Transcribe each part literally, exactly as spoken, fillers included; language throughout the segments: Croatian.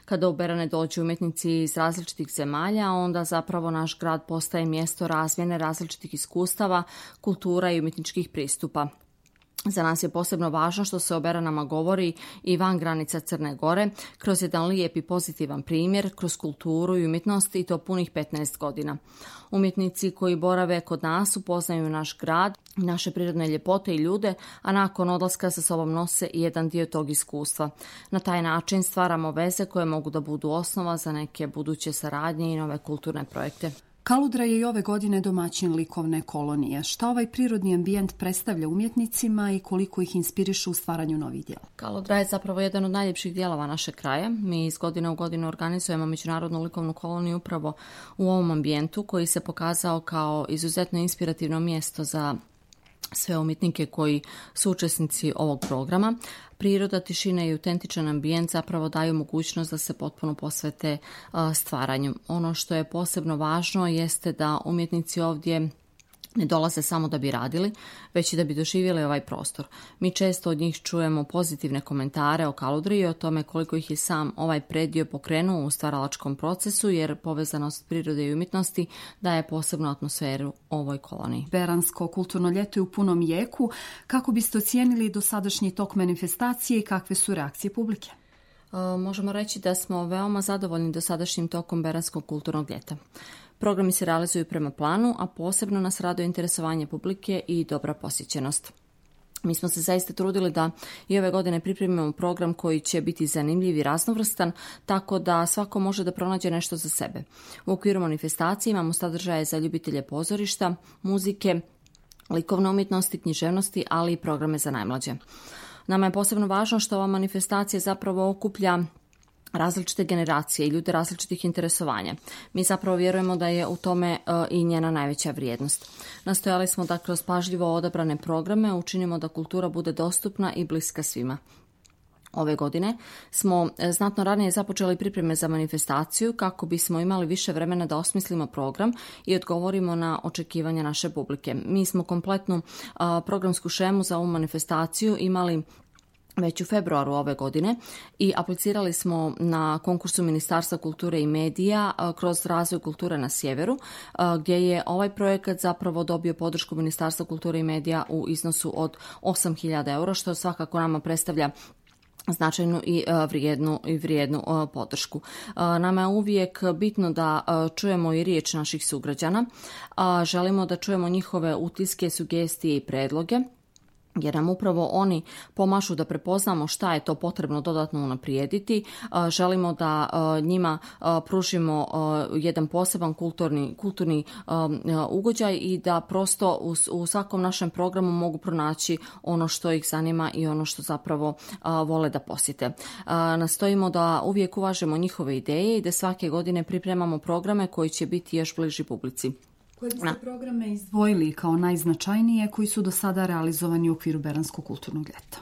Kada u Berane dođu umjetnici iz različitih zemalja, onda zapravo naš grad postaje mjesto razmjene različitih iskustava, kultura i umjetničkih pristupa. Za nas je posebno važno što se o Beranama govori i van granica Crne Gore, kroz jedan lijep i pozitivan primjer, kroz kulturu i umjetnost i to punih petnaest godina. Umjetnici koji borave kod nas upoznaju naš grad, naše prirodne ljepote i ljude, a nakon odlaska sa sobom nose i jedan dio tog iskustva. Na taj način stvaramo veze koje mogu da budu osnova za neke buduće saradnje i nove kulturne projekte. Kaludra je i ove godine domaćin likovne kolonije. Šta ovaj prirodni ambijent predstavlja umjetnicima i koliko ih inspiriše u stvaranju novih djela? Kaludra je zapravo jedan od najljepših dijelova našeg kraja. Mi iz godine u godinu organizujemo međunarodnu likovnu koloniju upravo u ovom ambijentu koji se pokazao kao izuzetno inspirativno mjesto za sve umjetnike koji su učesnici ovog programa. Priroda, tišina i autentičan ambijent zapravo daju mogućnost da se potpuno posvete stvaranju. Ono što je posebno važno jeste da umjetnici ovdje ne dolaze samo da bi radili, već i da bi doživjeli ovaj prostor. Mi često od njih čujemo pozitivne komentare o Kaludri i o tome koliko ih je sam ovaj predio pokrenuo u stvaralačkom procesu, jer povezanost prirode i umjetnosti daje posebnu atmosferu ovoj koloniji. Beransko kulturno ljeto je u punom jeku. Kako biste ocijenili dosadašnji tok manifestacije i kakve su reakcije publike? Možemo reći da smo veoma zadovoljni dosadašnjim tokom Beranskog kulturnog ljeta. Programi se realizuju prema planu, a posebno nas raduje interesovanje publike i dobra posjećenost. Mi smo se zaista trudili da i ove godine pripremimo program koji će biti zanimljiv i raznovrstan, tako da svako može da pronađe nešto za sebe. U okviru manifestacije imamo sadržaje za ljubitelje pozorišta, muzike, likovne umjetnosti, književnosti, ali i programe za najmlađe. Nama je posebno važno što ova manifestacija zapravo okuplja različite generacije i ljude različitih interesovanja. Mi zapravo vjerujemo da je u tome uh, i njena najveća vrijednost. Nastojali smo da kroz pažljivo odabrane programe učinimo da kultura bude dostupna i bliska svima. Ove godine smo znatno ranije započeli pripreme za manifestaciju kako bismo imali više vremena da osmislimo program i odgovorimo na očekivanja naše publike. Mi smo kompletnu uh, programsku šemu za ovu manifestaciju imali već u februaru ove godine i aplicirali smo na konkursu Ministarstva kulture i medija kroz razvoj kulture na sjeveru, gdje je ovaj projekat zapravo dobio podršku Ministarstva kulture i medija u iznosu od osam hiljada eura, što svakako nama predstavlja značajnu i vrijednu, i vrijednu podršku. Nama je uvijek bitno da čujemo i riječ naših sugrađana. Želimo da čujemo njihove utiske, sugestije i predloge, jer nam upravo oni pomažu da prepoznamo šta je to potrebno dodatno unaprijediti. Želimo da njima pružimo jedan poseban kulturni, kulturni ugođaj i da prosto u, u svakom našem programu mogu pronaći ono što ih zanima i ono što zapravo vole da posjete. Nastojimo da uvijek uvažimo njihove ideje i da svake godine pripremamo programe koji će biti još bliži publici. Koje biste programe izdvojili kao najznačajnije koji su do sada realizovani u okviru Beranskog kulturnog ljeta?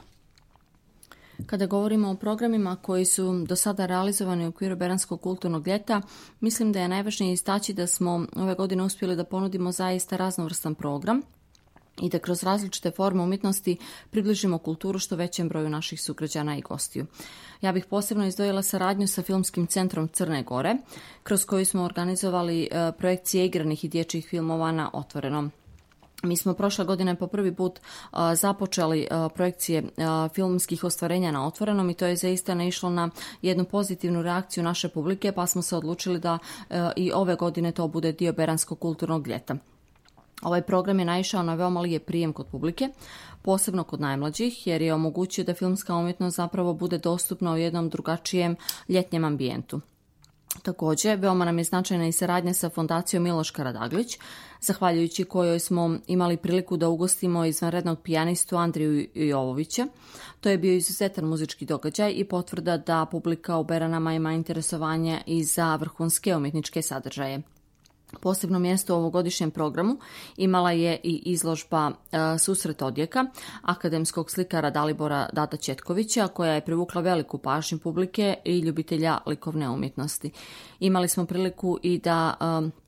Kada govorimo o programima koji su do sada realizovani u okviru Beranskog kulturnog ljeta, mislim da je najvažnije istaći da smo ove godine uspjeli da ponudimo zaista raznovrstan program i da kroz različite forme umjetnosti približimo kulturu što većem broju naših sugrađana i gostiju. Ja bih posebno izdvojila saradnju sa Filmskim centrom Crne Gore, kroz koju smo organizovali projekcije igranih i dječjih filmova na otvorenom. Mi smo prošle godine po prvi put uh, započeli uh, projekcije uh, filmskih ostvarenja na otvorenom i to je zaista naišlo na jednu pozitivnu reakciju naše publike, pa smo se odlučili da uh, i ove godine to bude dio Beranskog kulturnog ljeta. Ovaj program je naišao na veoma lijep prijem kod publike, posebno kod najmlađih, jer je omogućio da filmska umjetnost zapravo bude dostupna u jednom drugačijem ljetnjem ambijentu. Također, veoma nam je značajna i saradnja sa Fondacijom Miloš Karadaglić, zahvaljujući kojoj smo imali priliku da ugostimo izvanrednog pijanistu Andriju Jovovića. To je bio izuzetan muzički događaj i potvrda da publika u Beranama ima interesovanje i za vrhunske umjetničke sadržaje. Posebno mjesto u ovogodišnjem programu imala je i izložba e, Susret odjeka akademskog slikara Dalibora Dada Četkovića, koja je privukla veliku pažnju publike i ljubitelja likovne umjetnosti. Imali smo priliku i da e,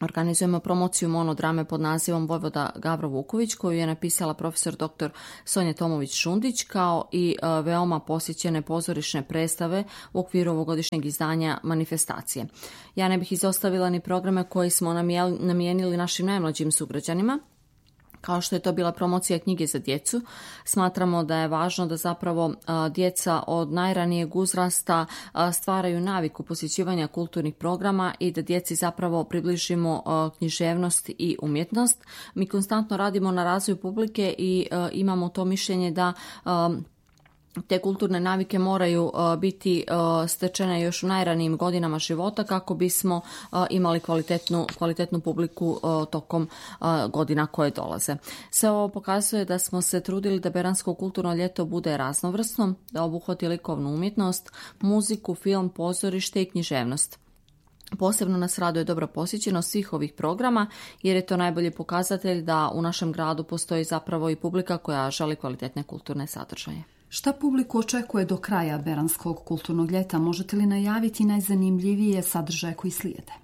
Organizujemo promociju monodrame pod nazivom Vojvoda Gavro Vuković, koju je napisala profesor doktor Sonja Tomović-Šundić, kao i veoma posjećene pozorišne predstave u okviru ovogodišnjeg izdanja Manifestacije. Ja ne bih izostavila ni programe koji smo namijenili našim najmlađim sugrađanima, kao što je to bila promocija knjige za djecu. Smatramo da je važno da zapravo a, djeca od najranijeg uzrasta a, stvaraju naviku posjećivanja kulturnih programa i da djeci zapravo približimo a, književnost i umjetnost. Mi konstantno radimo na razvoju publike i a, imamo to mišljenje da a, te kulturne navike moraju uh, biti uh, stečene još u najranijim godinama života kako bismo uh, imali kvalitetnu, kvalitetnu publiku uh, tokom uh, godina koje dolaze. Sve ovo pokazuje da smo se trudili da Beransko kulturno ljeto bude raznovrsno, da obuhvati likovnu umjetnost, muziku, film, pozorište i književnost. Posebno nas raduje dobra posjećenost svih ovih programa, jer je to najbolji pokazatelj da u našem gradu postoji zapravo i publika koja želi kvalitetne kulturne sadržaje. Šta publiku očekuje do kraja Beranskog kulturnog ljeta? Možete li najaviti najzanimljivije sadržaje koji slijede?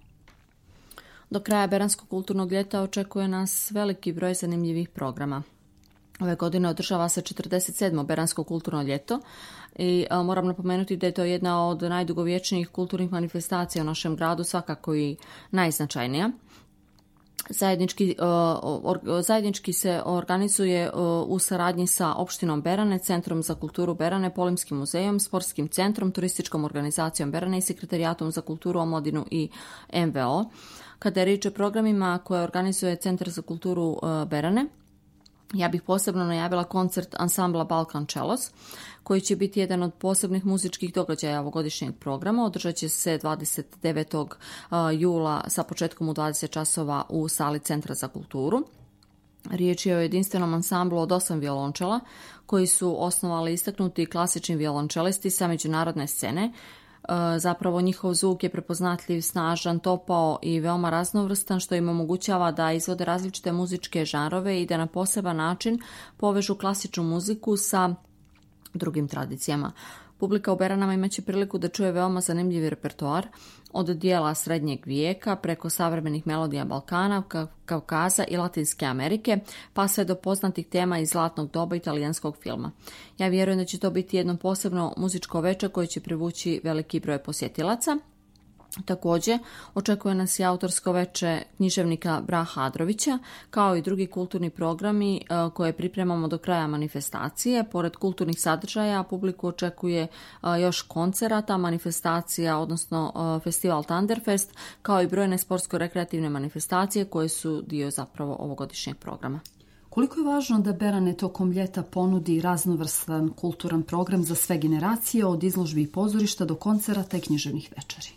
Do kraja Beranskog kulturnog ljeta očekuje nas veliki broj zanimljivih programa. Ove godine održava se četrdeset sedmo Beransko kulturno ljeto i a, moram napomenuti da je to jedna od najdugovječnijih kulturnih manifestacija u našem gradu, svakako i najznačajnija. Zajednički, uh, zajednički se organizuje uh, u saradnji sa opštinom Berane, Centrom za kulturu Berane, Polimskim muzejom, Sportskim centrom, Turističkom organizacijom Berane i Sekretarijatom za kulturu, omladinu i em ve o. Kada je riječ o programima koje organizuje Centar za kulturu uh, Berane, ja bih posebno najavila koncert ansambla Balkan Čelos, koji će biti jedan od posebnih muzičkih događaja ovogodišnjeg programa. Održat će se dvadeset devetog jula sa početkom u dvadeset časova u sali Centra za kulturu. Riječ je o jedinstvenom ansamblu od osam violončela koji su osnovali istaknuti klasični violončelisti sa međunarodne scene. Zapravo njihov zvuk je prepoznatljiv, snažan, topao i veoma raznovrstan, što im omogućava da izvode različite muzičke žanrove i da na poseban način povežu klasičnu muziku sa drugim tradicijama. Publika u Beranama imaće priliku da čuje veoma zanimljivi repertoar od dijela srednjeg vijeka preko savremenih melodija Balkana, Kavkaza i Latinske Amerike, pa sve do poznatih tema iz zlatnog doba italijanskog filma. Ja vjerujem da će to biti jedno posebno muzičko veče koje će privući veliki broj posjetilaca. Također, očekuje nas i autorsko veče književnika Braha Adrovića, kao i drugi kulturni programi koje pripremamo do kraja manifestacije. Pored kulturnih sadržaja, publiku očekuje još koncerata, manifestacija, odnosno festival Thunderfest, kao i brojne sportsko-rekreativne manifestacije koje su dio zapravo ovogodišnjeg programa. Koliko je važno da Berane tokom ljeta ponudi raznovrstan kulturan program za sve generacije, od izložbi i pozorišta do koncerata i književnih večeri?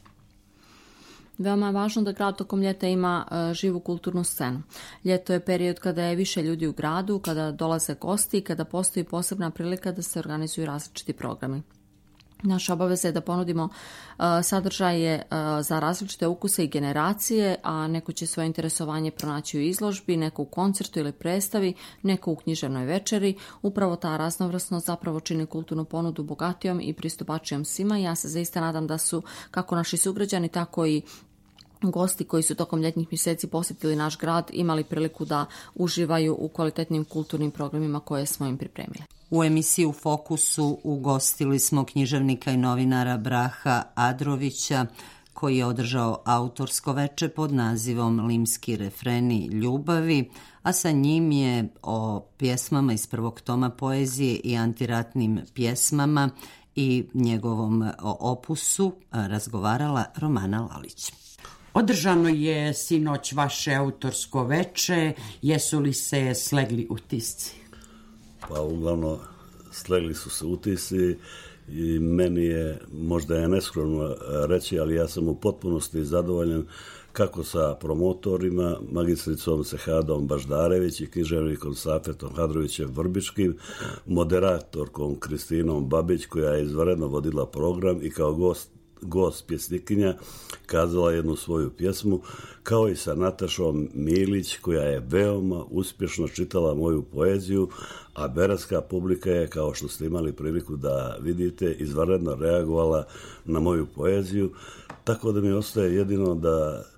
Veoma je važno da grad tokom ljeta ima uh, živu kulturnu scenu. Ljeto je period kada je više ljudi u gradu, kada dolaze gosti i kada postoji posebna prilika da se organizuju različiti programi. Naša obaveza je da ponudimo uh, sadržaje uh, za različite ukuse i generacije, a neko će svoje interesovanje pronaći u izložbi, neko u koncertu ili predstavi, neko u književnoj večeri. Upravo ta raznovrsnost zapravo čini kulturnu ponudu bogatijom i pristupačijom svima. Ja se zaista nadam da su kako naši sugrađani, tako i gosti koji su tokom ljetnih mjeseci posjetili naš grad imali priliku da uživaju u kvalitetnim kulturnim programima koje smo im pripremili. U emisiji U fokusu ugostili smo književnika i novinara Braha Adrovića, koji je održao autorsko veče pod nazivom Limski refreni ljubavi, a sa njim je o pjesmama iz prvog toma poezije i antiratnim pjesmama i njegovom opusu razgovarala Romana Lalić. Održano je sinoć vaše autorsko veče, jesu li se slegli utisci? Pa uglavnom slegli su se utisci i meni je, možda je neskromno reći, ali ja sam u potpunosti zadovoljan kako sa promotorima, magistricom Sehadom Baždarević i književnikom Safetom Hadrovićem Vrbičkim, moderatorkom Kristinom Babić, koja je izvanredno vodila program i kao gost gost pjesnikinja kazala jednu svoju pjesmu, kao i sa Natašom Milić, koja je veoma uspješno čitala moju poeziju, a beranska publika je, kao što ste imali priliku da vidite, izvanredno reagovala na moju poeziju, tako da mi ostaje jedino da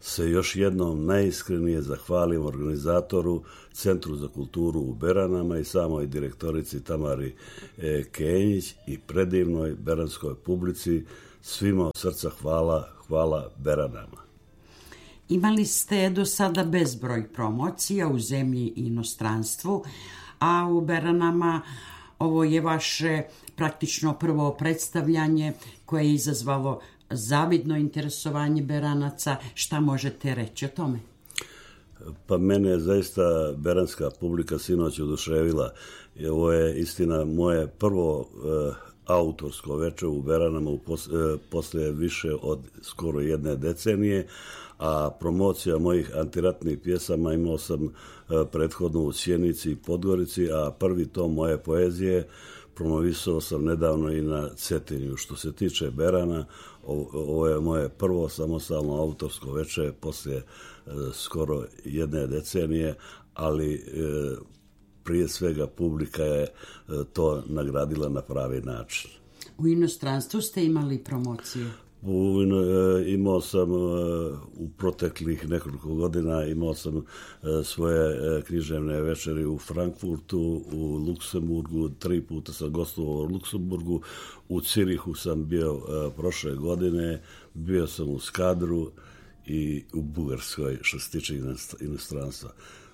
se još jednom najiskrenije zahvalim organizatoru, Centru za kulturu u Beranama i samoj direktorici Tamari e, Kenjić i predivnoj beranskoj publici. Svima od srca hvala, hvala Beranama. Imali ste do sada bezbroj promocija u zemlji i inostranstvu, a u Beranama ovo je vaše praktično prvo predstavljanje koje je izazvalo zavidno interesovanje Beranaca. Šta možete reći o tome? Pa mene je zaista beranska publika sinoć oduševila. Ovo je istina moje prvo uh, autorsko veče u Beranama u pos, uh, posle više od skoro jedne decenije, a promocija mojih antiratnih pjesama imao sam uh, prethodno u Sjenici i Podgorici, a prvi tom moje poezije promovisao sam nedavno i na Cetinju. Što se tiče Berana, ovo je moje prvo samostalno autorsko veče poslije e, skoro jedne decenije, ali e, prije svega publika je e, to nagradila na pravi način. U inostranstvu ste imali promocije? U, e, imao sam e, u proteklih nekoliko godina imao sam e, svoje e, književne večeri u Frankfurtu, u Luksemburgu, tri puta sam gostovao u Luksemburgu, u Cirihu sam bio e, prošle godine, bio sam u Skadru i u Bugarskoj što se tiče inostranstva.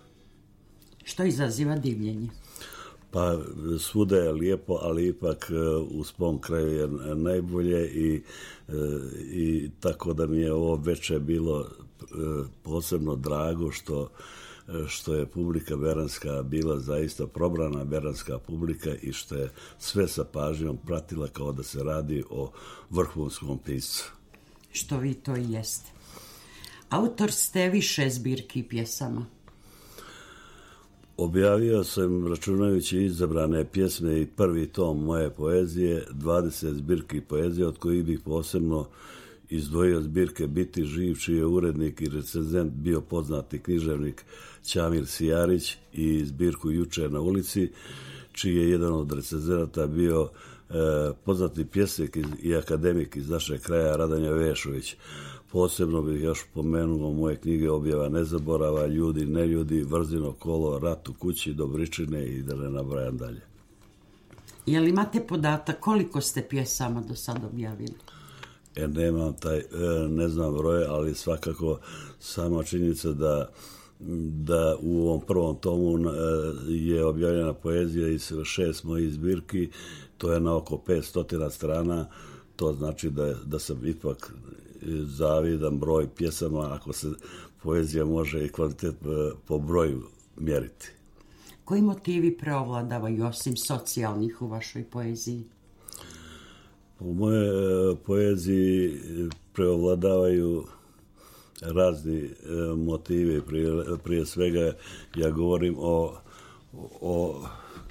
Što izaziva divljenje? Pa svuda je lijepo, ali ipak u svom kraju je najbolje i, i tako da mi je ovo veče bilo posebno drago što, što je publika beranska bila zaista probrana beranska publika i što je sve sa pažnjom pratila kao da se radi o vrhunskom piscu. Što vi to i jeste. Autor ste više zbirki pjesama. Objavio sam, računajući izabrane pjesme i prvi tom moje poezije, dvadeset zbirki poezije, od kojih bih posebno izdvojio zbirke Biti živ, čiji je urednik i recenzent bio poznati književnik Ćamir Sijarić, i zbirku Juče na ulici, čiji je jedan od recenzenata bio e, poznati pjesnik i akademik iz našeg kraja Radanja Vešović. Posebno bih još pomenuo moje knjige Objava nezaborava, Ljudi, neljudi, Vrzino kolo, Rat u kući, Dobričine i da ne nabrajam dalje. Je li imate podatak koliko ste pjesama do sada objavili? E, nemam taj, e, ne znam broj, ali svakako sama činjenica da, da u ovom prvom tomu e, je objavljena poezija iz šest mojih zbirki, to je na oko petsto strana, to znači da, da sam ipak zavidan broj pjesama, ako se poezija može i kvalitet po broju mjeriti. Koji motivi preovladavaju osim socijalnih u vašoj poeziji? U moje poeziji preovladavaju razni motivi. Prije, prije svega ja govorim o, o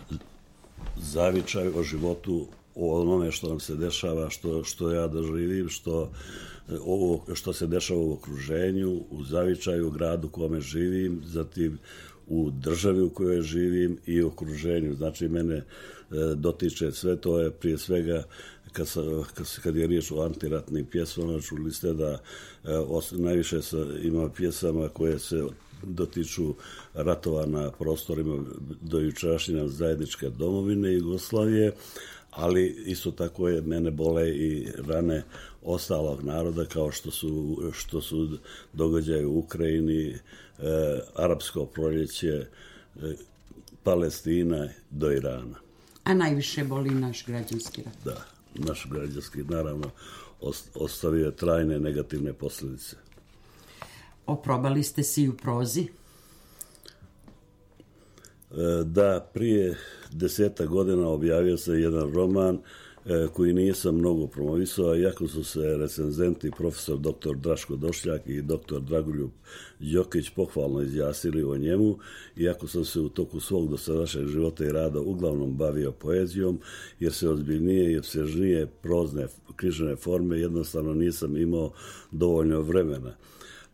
zavičaju, o životu, o onome što nam se dešava, što, što ja doživim, što, ovo, što se dešava u okruženju, u zavičaju, u gradu u kome živim, zatim u državi u kojoj živim i u okruženju. Znači, mene e, dotiče sve to je prije svega, kad, sa, kad, kad je riječ o antiratnim pjesmama, čuli ste da e, os, najviše sa, ima pjesama koje se dotiču ratova na prostorima do jučerašnje zajedničke domovine Jugoslavije, ali isto tako je mene bole i rane ostalog naroda, kao što su, što su događaje u Ukrajini, e, arapsko proljeće, e, Palestina do Irana. A najviše boli naš građanski rat. Da, naš građanski, naravno, ostavio trajne negativne posljedice. Oprobali ste se i u prozi? Da, prije deseta godina objavio se jedan roman koji nisam mnogo promovisao, iako su se recenzenti profesor doktor Draško Došljak i doktor Dragoljub Đokić pohvalno izjasnili o njemu, iako sam se u toku svog dosadašnjeg života i rada uglavnom bavio poezijom, jer se ozbiljnije i opsežnije prozne književne forme jednostavno nisam imao dovoljno vremena.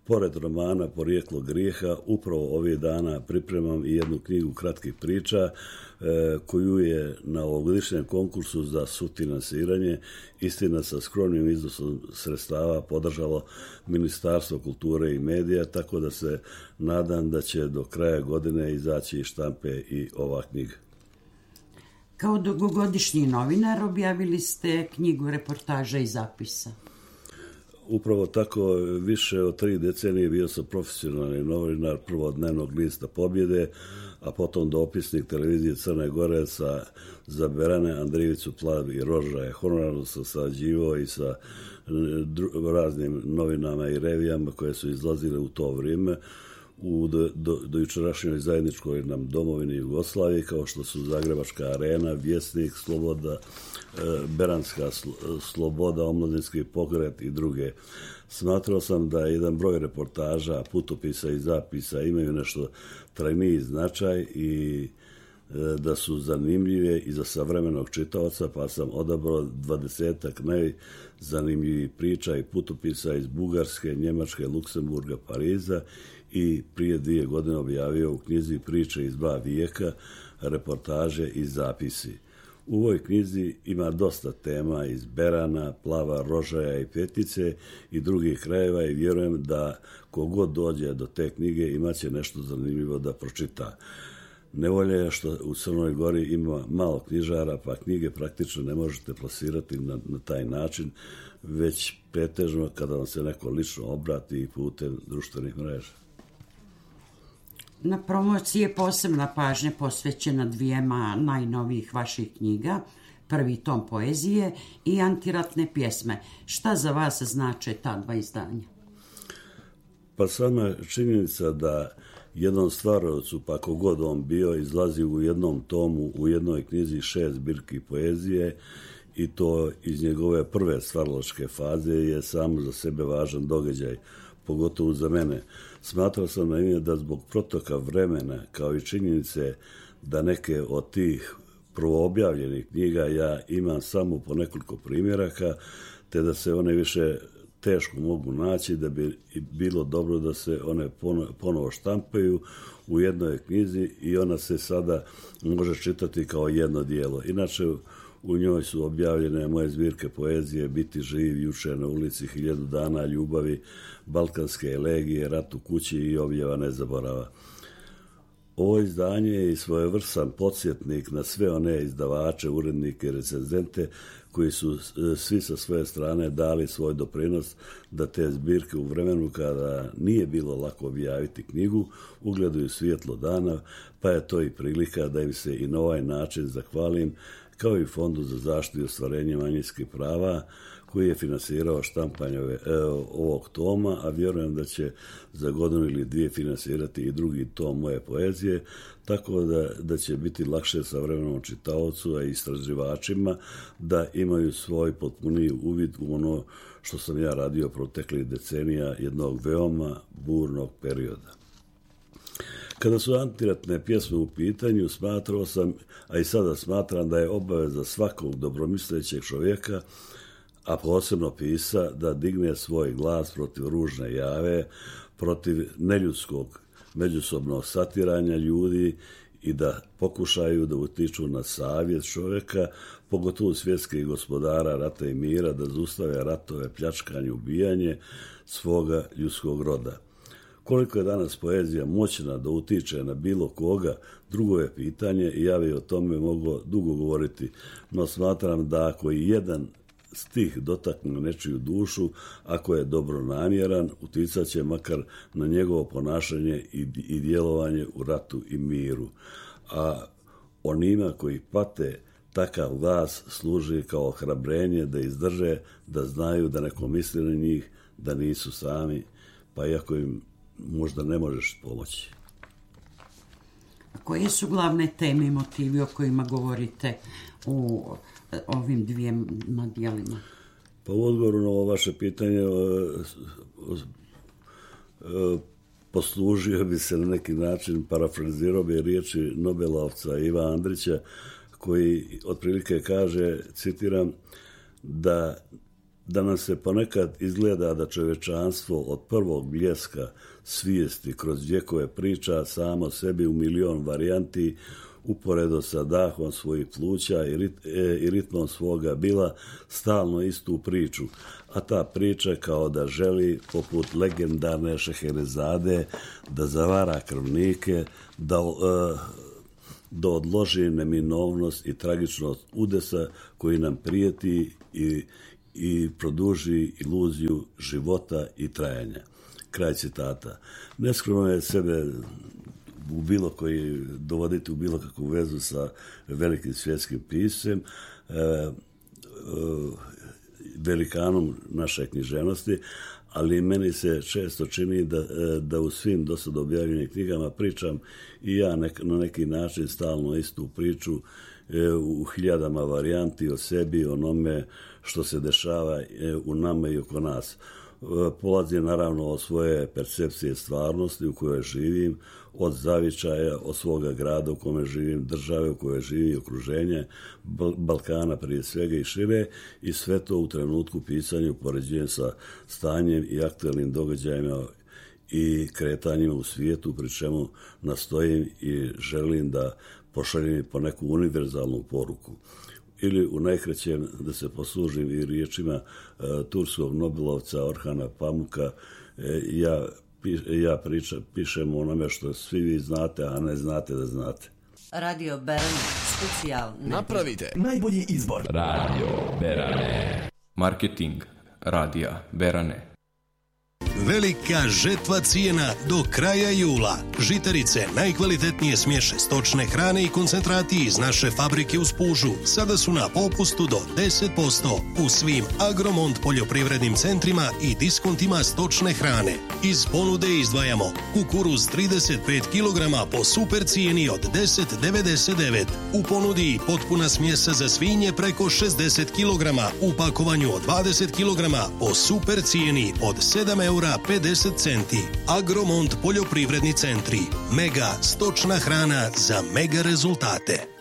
Pored romana Porijeklo grijeha, upravo ovih dana pripremam i jednu knjigu kratkih priča e, koju je na ovogodišnjem konkursu za sufinansiranje, istina sa skromnim iznosom sredstava, podržalo Ministarstvo kulture i medija, tako da se nadam da će do kraja godine izaći iz štampe i ova knjiga. Kao dugogodišnji novinar objavili ste knjigu reportaža i zapisa. Upravo tako, više od tri decenije bio sam profesionalni novinar, prvo dnevnog lista Pobjede, a potom dopisnik televizije Crne Gore sa za Berane, Andrijevicu, Plav i Rožaje. Honorarno sam sarađivao i sa dru, raznim novinama i revijama koje su izlazile u to vrijeme u do, do, do jučerašnjoj zajedničkoj nam domovini Jugoslaviji, kao što su Zagrebačka arena, Vjesnik, Sloboda, Beranska sloboda, Omladinski pokret i druge. Smatrao sam da jedan broj reportaža, putopisa i zapisa imaju nešto trajniji značaj i da su zanimljive i za savremenog čitaoca, pa sam odabrao dvadesetak najzanimljivih priča i putopisa iz Bugarske, Njemačke, Luksemburga, Pariza i prije dvije godine objavio u knjizi Priče iz dva vijeka, reportaže i zapisi. U ovoj knjizi ima dosta tema iz Berana, Plava, Rožaja i Petice i drugih krajeva i vjerujem da kogod dođe do te knjige imaće nešto zanimljivo da pročita. Nevolja je što u Crnoj Gori ima malo knjižara, pa knjige praktično ne možete plasirati na, na taj način, već pretežno kada vam se neko lično obrati putem društvenih mreža. Na promociji je posebna pažnja posvećena dvijema najnovijih vaših knjiga, prvi tom poezije i antiratne pjesme. Šta za vas znače ta dva izdanja? Pa sama činjenica da jednom stvarovcu, pa kogod on bio, izlazi u jednom tomu, u jednoj knjizi šest zbirki poezije i to iz njegove prve stvaralačke faze je samo za sebe važan događaj, pogotovo za mene. Smatrao sam na ime da zbog protoka vremena, kao i činjenice da neke od tih prvoobjavljenih knjiga ja imam samo po nekoliko primjeraka, te da se one više teško mogu naći, da bi bilo dobro da se one ponovo štampaju u jednoj knjizi i ona se sada može čitati kao jedno dijelo. Inače, u njoj su objavljene moje zbirke poezije Biti živ, Juče na ulici, Hiljadu dana ljubavi, Balkanske elegije, Rat u kući i Objava nezaborava. Ovo izdanje je i svojevrstan podsjetnik na sve one izdavače, urednike i recenzente koji su svi sa svoje strane dali svoj doprinos da te zbirke u vremenu kada nije bilo lako objaviti knjigu ugledaju svjetlo dana, pa je to i prilika da im se i na ovaj način zahvalim, kao i Fondu za zaštitu i ostvarenje manjinskih prava koji je finansirao štampanje ovog toma, a vjerujem da će za godinu ili dvije finansirati i drugi tom moje poezije, tako da, da će biti lakše savremenom čitaocu, a i istraživačima da imaju svoj potpuniji uvid u ono što sam ja radio proteklih decenija jednog veoma burnog perioda. Kada su antiratne pjesme u pitanju, smatrao sam, a i sada smatram da je obaveza svakog dobromislećeg čovjeka, a posebno pisa, da digne svoj glas protiv ružne jave, protiv neljudskog međusobnog satiranja ljudi i da pokušaju da utiču na savjest čovjeka, pogotovo svjetskih gospodara rata i mira, da zaustave ratove, pljačkanje, ubijanje svoga ljudskog roda. Koliko je danas poezija moćna da utiče na bilo koga, drugo je pitanje i ja bi o tome mogao dugo govoriti, no smatram da ako i jedan stih dotakne nečiju dušu, ako je dobronamjeran, uticat će makar na njegovo ponašanje i, i djelovanje u ratu i miru. A onima koji pate, takav glas služi kao ohrabrenje da izdrže, da znaju da neko misli na njih, da nisu sami, pa iako im možda ne možeš pomoći. A koje su glavne teme i motivi o kojima govorite u ovim dvijema dijelima? Pa u odgovoru na ovo vaše pitanje poslužio bi se na neki način, parafrazirao bi riječi Nobelovca Iva Andrića, koji otprilike kaže, citiram, da da nam se ponekad izgleda da čovječanstvo od prvog bljeska svijesti kroz vjekove priča samo sebi u milion varijanti uporedo sa dahom svojih pluća i, rit, e, i ritmom svoga bila stalno istu priču, a ta priča kao da želi, poput legendarne Šeherezade, da zavara krvnike, da, e, da odloži neminovnost i tragičnost udesa koji nam prijeti i, i produži iluziju života i trajanja. Kraj citata. Neskromno je sebe u bilo koji dovoditi u bilo kakvu vezu sa velikim svjetskim piscem, e, e, velikanom naše književnosti, ali meni se često čini da, da u svim do sad objavljenim knjigama pričam i ja nek, na neki način stalno istu priču e, u hiljadama varijanti o sebi, onome što se dešava e, u nama i oko nas. Polazi naravno od svoje percepcije stvarnosti u kojoj živim, od zavičaja, od svoga grada u kome živim, države u kojoj živim, okruženje, Balkana prije svega i šire, i sve to u trenutku pisanja upoređujem sa stanjem i aktualnim događajima i kretanjima u svijetu, pri čemu nastojim i želim da pošaljem po neku univerzalnu poruku. Ili u najkraćem da se poslužim i riječima e, turskog nobelovca Orhana Pamuka, e, ja, pi, ja priča, pišem o onome što svi vi znate, a ne znate da znate. Radio Berane, specijal. Napravite najbolji izbor. Radio Berane. Marketing Radija Berane. Velika žetva cijena do kraja jula. Žitarice, najkvalitetnije smješe stočne hrane i koncentrati iz naše fabrike u Spužu sada su na popustu do deset posto u svim Agromont poljoprivrednim centrima i diskontima stočne hrane. Iz ponude izdvajamo kukuruz trideset pet kilograma po super cijeni od deset devedeset devet. U ponudi potpuna smjesa za svinje preko šezdeset kilograma u pakovanju od dvadeset kilograma po super cijeni od sedam eura pedeset centi. Agromont poljoprivredni centri. Mega stočna hrana za mega rezultate.